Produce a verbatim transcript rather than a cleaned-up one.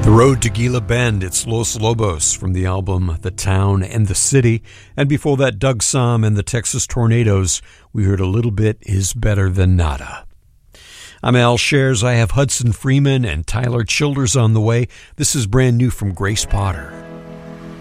The road to Gila Bend, it's Los Lobos from the album The Town and the City. And before that, Doug Sahm and the Texas Tornadoes. We heard A Little Bit Is Better Than Nada. I'm Al Shares. I have Hudson Freeman and Tyler Childers on the way. This is brand new from Grace Potter.